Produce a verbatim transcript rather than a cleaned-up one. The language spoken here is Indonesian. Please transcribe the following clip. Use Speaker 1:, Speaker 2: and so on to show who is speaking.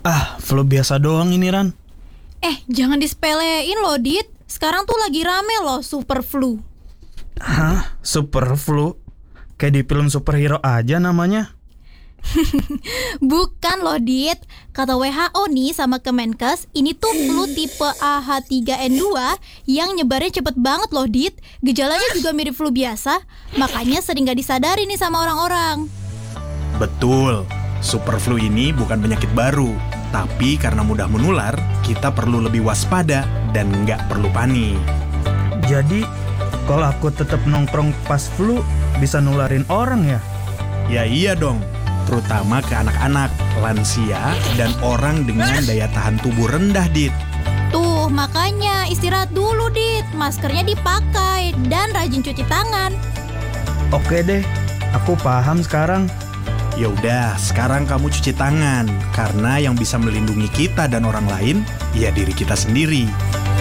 Speaker 1: Ah, flu biasa doang ini, Ran.
Speaker 2: Eh, jangan disepelein loh, Dit. Sekarang tuh lagi rame loh super flu.
Speaker 1: Hah? Super flu? Kayak di film superhero aja namanya.
Speaker 2: Bukan loh, Dit. Kata W H O nih sama Kemenkes, ini tuh flu tipe A H tiga N dua yang nyebarnya cepet banget loh, Dit. Gejalanya juga mirip flu biasa, makanya sering gak disadari nih sama orang-orang.
Speaker 3: Betul, super flu ini bukan penyakit baru. Tapi karena mudah menular, kita perlu lebih waspada dan nggak perlu panik.
Speaker 1: Jadi, kalau aku tetap nongkrong pas flu, bisa nularin orang ya?
Speaker 3: Ya iya dong, terutama ke anak-anak, lansia, dan orang dengan daya tahan tubuh rendah, Dit.
Speaker 2: Tuh, makanya istirahat dulu, Dit. Maskernya dipakai dan rajin cuci tangan.
Speaker 1: Oke deh, aku paham sekarang.
Speaker 3: Ya udah, sekarang kamu cuci tangan, karena yang bisa melindungi kita dan orang lain, ya diri kita sendiri.